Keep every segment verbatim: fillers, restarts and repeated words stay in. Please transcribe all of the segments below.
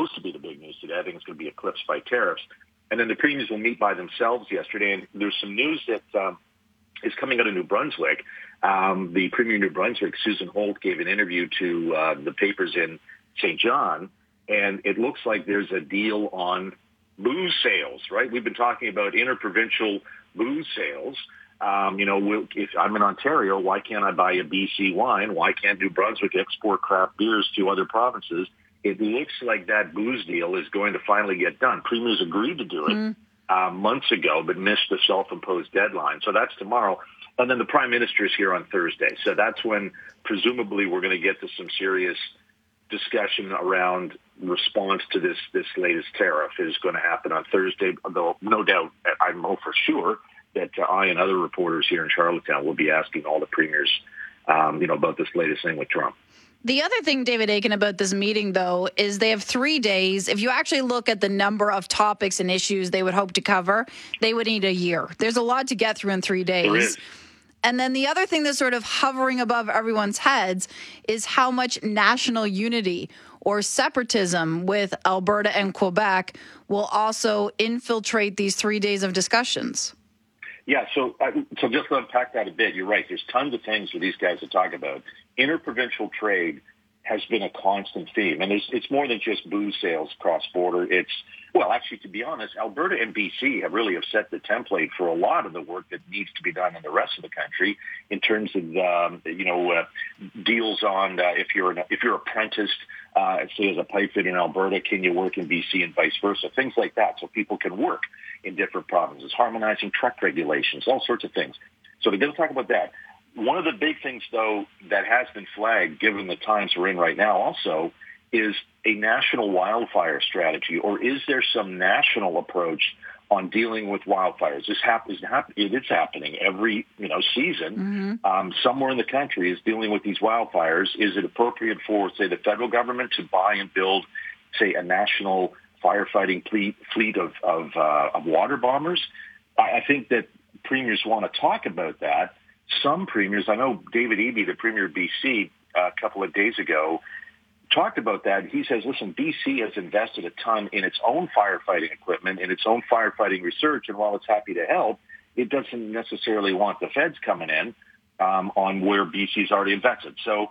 supposed to be the big news today. I think it's going to be eclipsed by tariffs. And then the premiers will meet by themselves yesterday. And there's some news that um, is coming out of New Brunswick. Um, the Premier of New Brunswick, Susan Holt, gave an interview to uh, the papers in Saint John, and it looks like there's a deal on booze sales, right? We've been talking about interprovincial booze sales. Um, you know, we'll, if I'm in Ontario, why can't I buy a B C wine? Why can't New Brunswick export craft beers to other provinces? It looks like that booze deal is going to finally get done. Premiers agreed to do it mm. uh, months ago, but missed the self-imposed deadline. So that's tomorrow. And then the Prime Minister is here on Thursday. So that's when presumably we're going to get to some serious discussion around response to this, this latest tariff is going to happen on Thursday, though no doubt, I know for sure that uh, I and other reporters here in Charlottetown will be asking all the premiers, um, you know, about this latest thing with Trump. The other thing, David Akin, about this meeting, though, is they have three days. If you actually look at the number of topics and issues they would hope to cover, they would need a year. There's a lot to get through in three days. There is. And then the other thing that's sort of hovering above everyone's heads is how much national unity or separatism with Alberta and Quebec will also infiltrate these three days of discussions. Yeah, so uh, so just to unpack that a bit, you're right. There's tons of things for these guys to talk about. Interprovincial trade has been a constant theme, and it's, it's more than just booze sales cross-border. It's, well, actually, to be honest, Alberta and B C have really have set the template for a lot of the work that needs to be done in the rest of the country in terms of, um, you know, uh, deals on uh, if you're an, if you're apprenticed, uh, say as a pipe fitter in Alberta, can you work in B C and vice versa? Things like that, so people can work in different provinces, harmonizing truck regulations, all sorts of things. So they're going to talk about that. One of the big things, though, that has been flagged, given the times we're in right now also, is a national wildfire strategy, or is there some national approach on dealing with wildfires? This happens, it is happening every, you know, season. Mm-hmm. Um, somewhere in the country is dealing with these wildfires. Is it appropriate for, say, the federal government to buy and build, say, a national firefighting fleet, fleet of, of, uh, of water bombers? I, I think that premiers want to talk about that. Some premiers, I know David Eby, the Premier of B C, uh, a couple of days ago, talked about that. He says, listen, B C has invested a ton in its own firefighting equipment, in its own firefighting research, and while it's happy to help, it doesn't necessarily want the feds coming in um, on where B C's already invested. So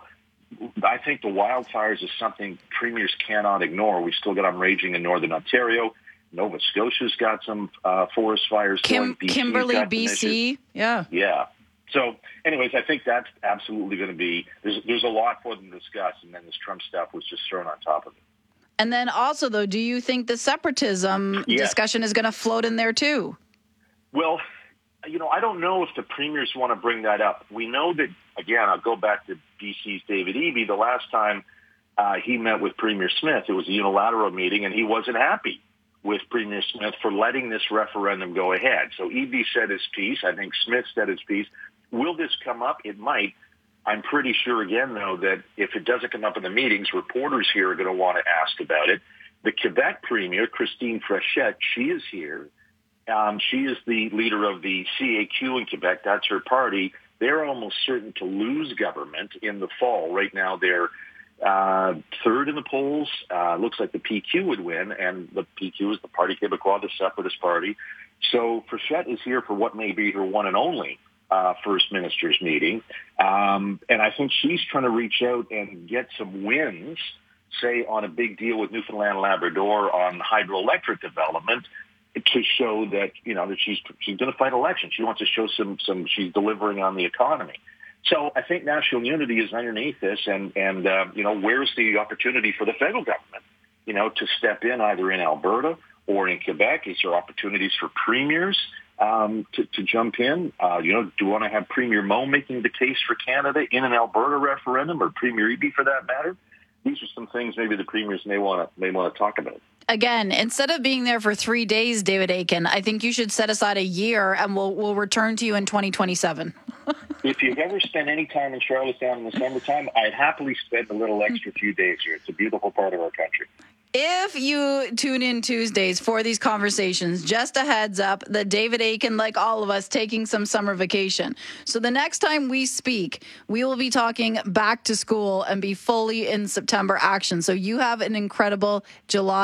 I think the wildfires is something premiers cannot ignore. We've still got them raging in Northern Ontario. Nova Scotia's got some uh, forest fires. Kim, Kimberley, B C, yeah. Yeah. So, anyways, I think that's absolutely going to be, there's, there's a lot for them to discuss, and then this Trump stuff was just thrown on top of it. And then also, though, do you think the separatism yeah. discussion is going to float in there, too? Well, you know, I don't know if the premiers want to bring that up. We know that, again, I'll go back to B C's David Eby. The last time uh, he met with Premier Smith, it was a unilateral meeting, and he wasn't happy with Premier Smith for letting this referendum go ahead. So Eby said his piece. I think Smith said his piece. Will this come up? It might. I'm pretty sure, again, though, that if it doesn't come up in the meetings, reporters here are going to want to ask about it. The Quebec Premier, Christine Frechette, she is here. Um, she is the leader of the C A Q in Quebec. That's her party. They're almost certain to lose government in the fall. Right now, they're uh, third in the polls. Uh, looks like the P Q would win, and the P Q is the Parti Québécois, the separatist party. So Frechette is here for what may be her one and only Uh, First Minister's meeting. Um, and I think she's trying to reach out and get some wins, say, on a big deal with Newfoundland and Labrador on hydroelectric development to show that, you know, that she's she's going to fight elections. She wants to show some, some she's delivering on the economy. So I think national unity is underneath this. And, and uh, you know, where's the opportunity for the federal government, you know, to step in either in Alberta or in Quebec? Is there opportunities for premiers Um, to, to jump in? Uh, you know, do you want to have Premier Moe making the case for Canada in an Alberta referendum, or Premier Eby for that matter? These are some things maybe the premiers may want to may want to talk about. Again, instead of being there for three days, David Akin, I think you should set aside a year, and we'll we'll return to you in twenty twenty-seven. If you've ever spent any time in Charlottetown in the summertime, I'd happily spend a little extra few days here. It's a beautiful part of our country. If you tune in Tuesdays for these conversations, just a heads up that David Akin, like all of us, taking some summer vacation. So the next time we speak, we will be talking back to school and be fully in September action. So you have an incredible July.